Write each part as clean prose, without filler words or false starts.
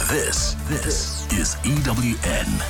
This is EWN.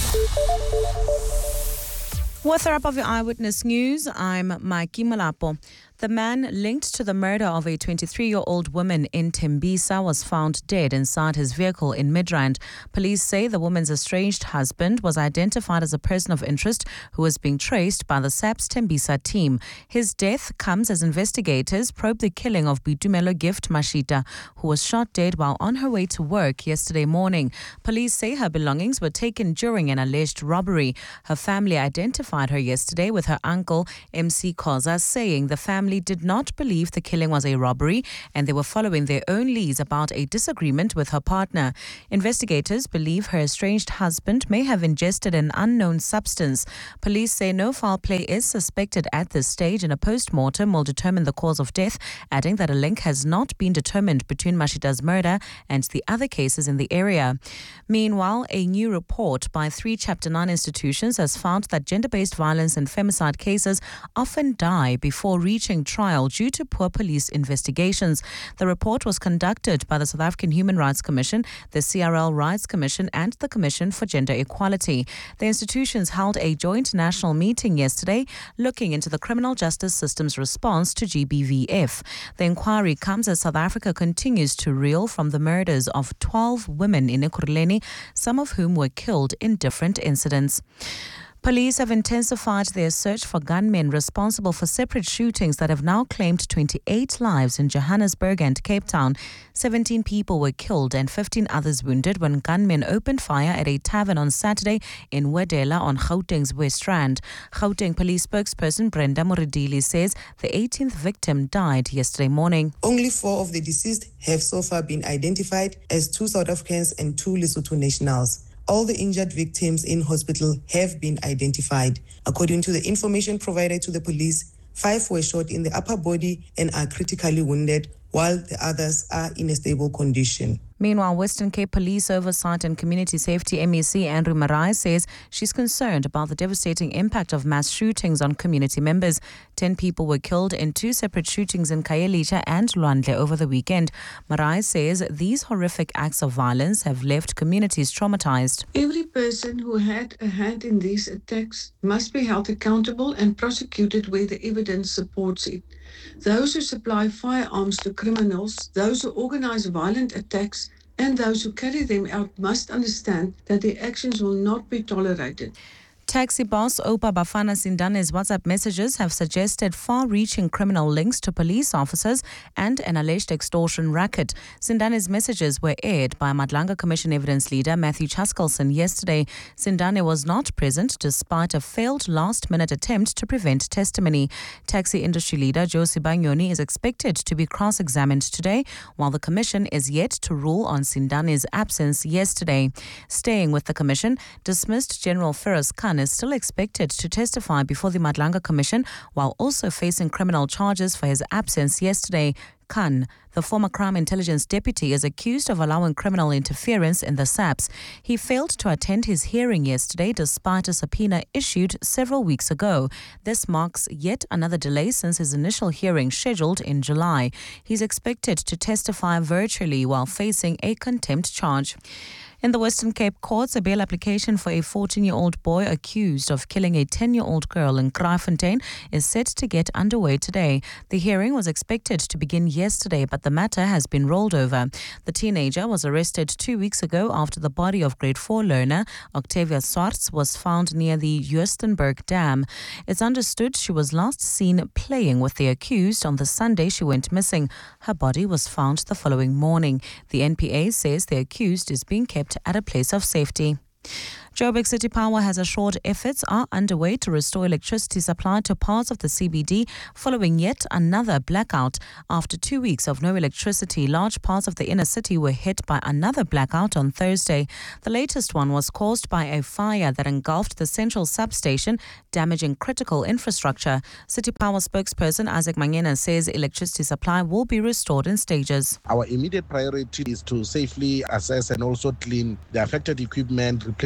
With a wrap of your Eyewitness News, I'm Mikey Malapo. The man linked to the murder of a 23-year-old woman in Tembisa was found dead inside his vehicle in Midrand. Police say the woman's estranged husband was identified as a person of interest who was being traced by the SAPS Tembisa team. His death comes as investigators probe the killing of Bitumelo Gift Mashita, who was shot dead while on her way to work yesterday morning. Police say her belongings were taken during an alleged robbery. Her family identified her yesterday with her uncle, MC Koza, saying the family did not believe the killing was a robbery and they were following their own leads about a disagreement with her partner. Investigators believe her estranged husband may have ingested an unknown substance. Police say no foul play is suspected at this stage and a post-mortem will determine the cause of death, adding that a link has not been determined between Mashita's murder and the other cases in the area. Meanwhile, a new report by 3 Chapter 9 institutions has found that gender-based violence and femicide cases often die before reaching trial due to poor police investigations. The report was conducted by the South African Human Rights Commission, the CRL Rights Commission and the Commission for Gender Equality. The institutions held a joint national meeting yesterday looking into the criminal justice system's response to GBVF. The inquiry comes as South Africa continues to reel from the murders of 12 women in Ekurhuleni, some of whom were killed in different incidents. Police have intensified their search for gunmen responsible for separate shootings that have now claimed 28 lives in Johannesburg and Cape Town. 17 people were killed and 15 others wounded when gunmen opened fire at a tavern on Saturday in Wedela on Gauteng's West Rand. Gauteng police spokesperson Brenda Moridili says the 18th victim died yesterday morning. Only 4 of the deceased have so far been identified as 2 South Africans and 2 Lesotho nationals. All the injured victims in hospital have been identified. According to the information provided to the police, 5 were shot in the upper body and are critically wounded, while the others are in a stable condition. Meanwhile, Western Cape Police Oversight and Community Safety MEC Andrew Marai says she's concerned about the devastating impact of mass shootings on community members. 10 people were killed in 2 separate shootings in Khayelitsha and Lwandle over the weekend. Marai says these horrific acts of violence have left communities traumatized. Every person who had a hand in these attacks must be held accountable and prosecuted where the evidence supports it. Those who supply firearms to criminals, those who organize violent attacks, and those who carry them out must understand that their actions will not be tolerated. Taxi boss Opa Bafana Sindane's WhatsApp messages have suggested far-reaching criminal links to police officers and an alleged extortion racket. Sindane's messages were aired by Madlanga Commission evidence leader Matthew Chaskalson yesterday. Sindane was not present despite a failed last-minute attempt to prevent testimony. Taxi industry leader Josie Banyoni is expected to be cross-examined today, while the commission is yet to rule on Sindane's absence yesterday. Staying with the commission, dismissed General Feroz Khan is still expected to testify before the Madlanga Commission while also facing criminal charges for his absence yesterday. Khan, the former crime intelligence deputy, is accused of allowing criminal interference in the SAPS. He failed to attend his hearing yesterday despite a subpoena issued several weeks ago. This marks yet another delay since his initial hearing scheduled in July. He's expected to testify virtually while facing a contempt charge. In the Western Cape courts, a bail application for a 14-year-old boy accused of killing a 10-year-old girl in Kraaifontein is set to get underway today. The hearing was expected to begin yesterday, but the matter has been rolled over. The teenager was arrested 2 weeks ago after the body of grade 4 learner Octavia Swartz was found near the Joostenburg Dam. It's understood she was last seen playing with the accused on the Sunday she went missing. Her body was found the following morning. The NPA says the accused is being kept at a place of safety. Joburg City Power has assured efforts are underway to restore electricity supply to parts of the CBD following yet another blackout. After 2 weeks of no electricity, large parts of the inner city were hit by another blackout on Thursday. The latest one was caused by a fire that engulfed the central substation, damaging critical infrastructure. City Power spokesperson Isaac Mangena says electricity supply will be restored in stages. Our immediate priority is to safely assess and also clean the affected equipment, replace the damaged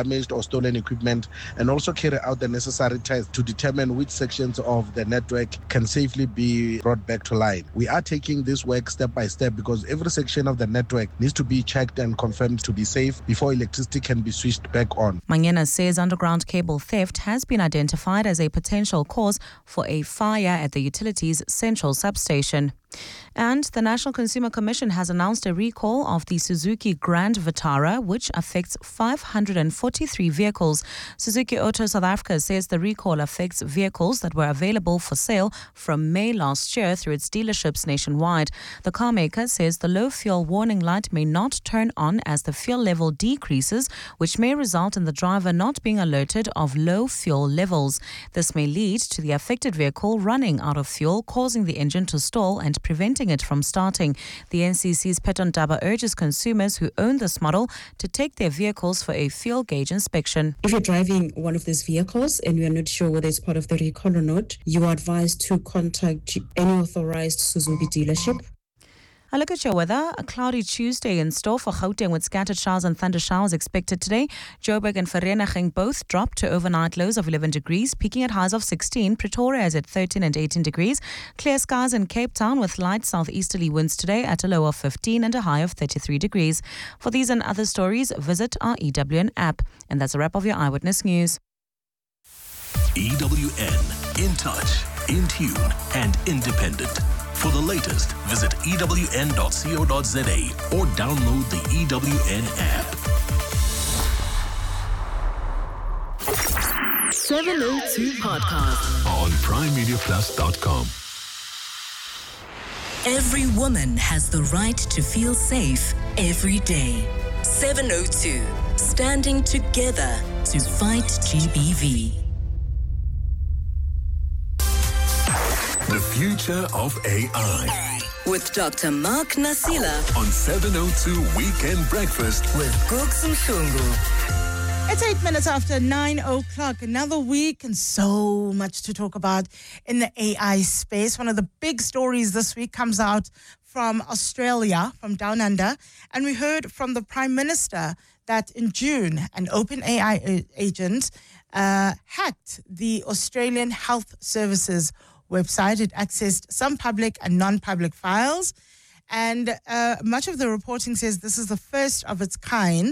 damaged or stolen equipment, and also carry out the necessary tests to determine which sections of the network can safely be brought back to line. We are taking this work step by step because every section of the network needs to be checked and confirmed to be safe before electricity can be switched back on. Mangena says underground cable theft has been identified as a potential cause for a fire at the utility's central substation. And the National Consumer Commission has announced a recall of the Suzuki Grand Vitara, which affects 543 vehicles. Suzuki Auto South Africa says the recall affects vehicles that were available for sale from May last year through its dealerships nationwide. The car maker says the low fuel warning light may not turn on as the fuel level decreases, which may result in the driver not being alerted of low fuel levels. This may lead to the affected vehicle running out of fuel, causing the engine to stall and preventing it from starting. The NCC's Peton Daba urges consumers who own this model to take their vehicles for a fuel gauge inspection. If you're driving one of these vehicles and you're not sure whether it's part of the recall or not, you are advised to contact any authorized Suzuki dealership. A look at your weather. A cloudy Tuesday in store for Gauteng with scattered showers and thunder showers expected today. Joburg and Vereeniging both drop to overnight lows of 11 degrees, peaking at highs of 16. Pretoria is at 13 and 18 degrees. Clear skies in Cape Town with light southeasterly winds today at a low of 15 and a high of 33 degrees. For these and other stories, visit our EWN app. And that's a wrap of your Eyewitness News. EWN, in touch, in tune, and independent. For the latest, visit ewn.co.za or download the EWN app. 702 Podcast On PrimeMediaPlus.com. Every woman has the right to feel safe every day. 702, standing together to fight GBV. The future of AI. With Dr. Mark Nasila On 702 Weekend Breakfast with Gooks Mhlungu. It's 8 minutes after 9 o'clock. Another week and so much to talk about in the AI space. One of the big stories this week comes out from Australia, from Down Under. And we heard from the Prime Minister that in June, an OpenAI agent hacked the Australian Health Services website. It accessed some public and non-public files. And much of the reporting says this is the first of its kind,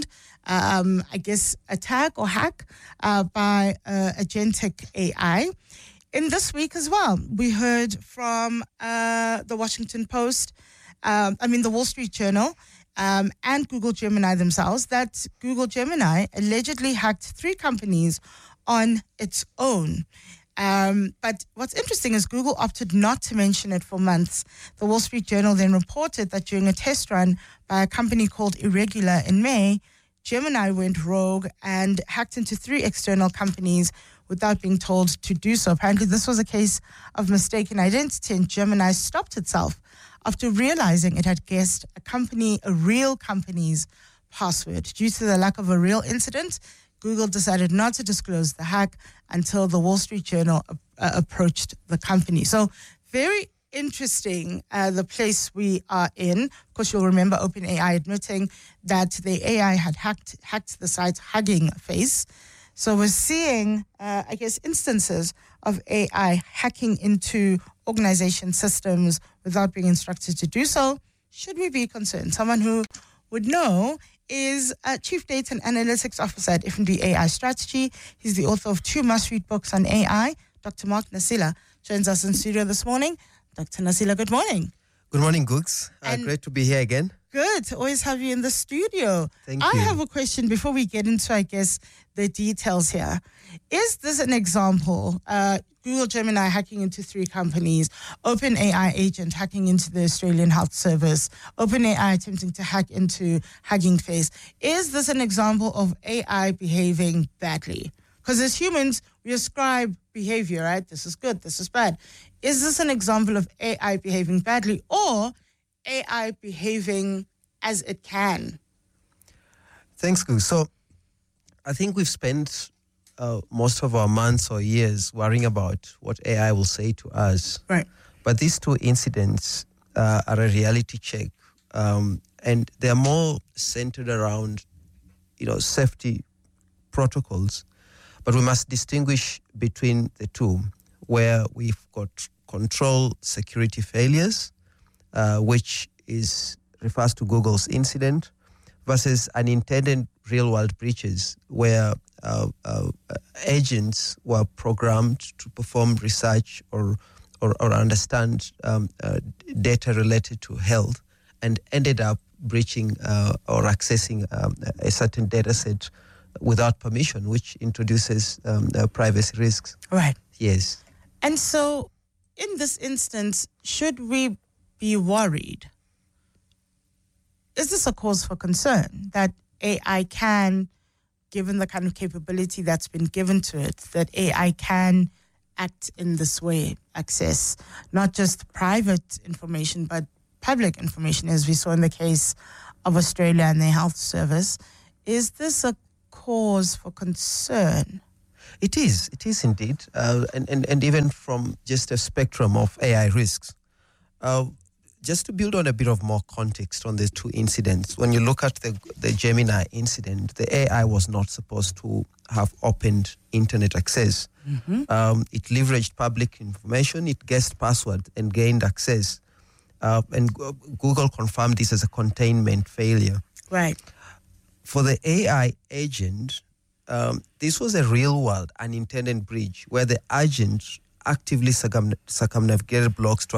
attack or hack by Agentic AI. In this week as well, we heard from the Washington Post, the Wall Street Journal, and Google Gemini themselves, that Google Gemini allegedly hacked 3 companies on its own. But what's interesting is Google opted not to mention it for months. The Wall Street Journal then reported that during a test run by a company called Irregular in May, Gemini went rogue and hacked into 3 external companies without being told to do so. Apparently, this was a case of mistaken identity, and Gemini stopped itself after realizing it had guessed a real company's password. Due to the lack of a real incident, Google decided not to disclose the hack until the Wall Street Journal approached the company. So very interesting, the place we are in. Of course, you'll remember OpenAI admitting that the AI had hacked the site Hugging Face. So we're seeing, instances of AI hacking into organization systems without being instructed to do so. Should we be concerned? Someone who would know is Chief Data and Analytics Officer at FNB AI Strategy. He's the author of 2 must-read books on AI. Dr. Mark Nasila joins us in studio this morning. Dr. Nasila, good morning. Good morning, Gooks. Great to be here again. Good. To always have you in the studio. Thank you. I have a question before we get into, the details here. Is this an example? Google Gemini hacking into 3 companies, OpenAI agent hacking into the Australian Health Service, OpenAI attempting to hack into Hugging Face. Is this an example of AI behaving badly? Because as humans, we ascribe behavior, right? This is good, this is bad. Is this an example of AI behaving badly or AI behaving as it can? Thanks, Gooks. So I think we've spent most of our months or years worrying about what AI will say to us. Right. But these 2 incidents are a reality check. And they're more centered around, safety protocols, but we must distinguish between the two, where we've got control security failures, which refers to Google's incident, versus unintended real-world breaches, where agents were programmed to perform research or understand data related to health and ended up breaching or accessing a certain data set without permission, which introduces privacy risks. Right. Yes. And so in this instance, should we be worried? Is this a cause for concern that AI can, given the kind of capability that's been given to it, that AI can act in this way, access not just private information, but public information, as we saw in the case of Australia and their health service? Is this a cause for concern? It is indeed, and even from just a spectrum of AI risks. Just to build on a bit of more context on the two incidents, when you look at the Gemini incident, the AI was not supposed to have opened internet access. Mm-hmm. It leveraged public information, it guessed password and gained access. And Google confirmed this as a containment failure. Right. For the AI agent, this was a real-world unintended breach where the agent actively circumnavigated blocks to